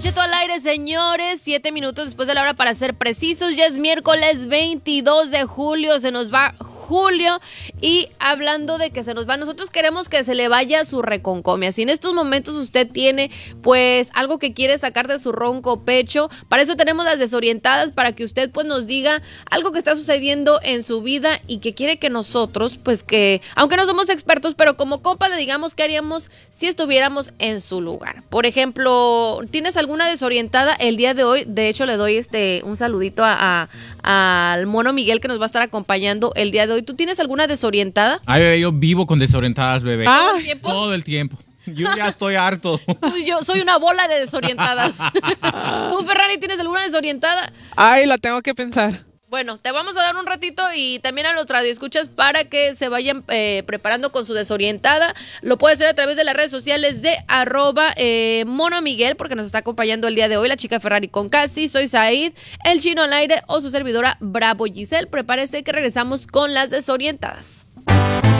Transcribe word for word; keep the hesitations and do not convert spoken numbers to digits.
Cheto al aire, señores. Siete minutos después de la hora para ser precisos. Ya es miércoles veintidós de julio. Se nos va julio. Y hablando de que se nos va, nosotros queremos que se le vaya su reconcomia. Si en estos momentos usted tiene, pues, algo que quiere sacar de su ronco pecho, para eso tenemos las desorientadas, para que usted, pues, nos diga algo que está sucediendo en su vida y que quiere que nosotros, pues, que, aunque no somos expertos, pero como compa le digamos qué haríamos si estuviéramos en su lugar. Por ejemplo, ¿tienes alguna desorientada el día de hoy? De hecho, le doy este un saludito a, a, al mono Miguel, que nos va a estar acompañando el día de hoy. ¿Tú tienes alguna desorientada? Ay, bebé, yo vivo con desorientadas, bebé. ¿Todo el tiempo? Todo el tiempo. Yo ya estoy harto. Pues yo soy una bola de desorientadas. ¿Tú, Ferrari, tienes alguna desorientada? Ay, la tengo que pensar. Bueno, te vamos a dar un ratito y también a los radioescuchas para que se vayan eh, preparando con su desorientada. Lo puede hacer a través de las redes sociales de arroba eh, Mono Miguel, porque nos está acompañando el día de hoy la chica Ferrari con Casi. Soy Said, el chino al aire o su servidora Bravo Giselle. Prepárese que regresamos con las desorientadas.